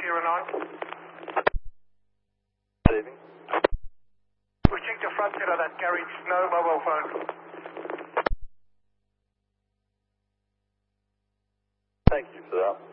Sierra 9. Saving. Pushing to front end of that garage, no mobile phone. Thank you for that.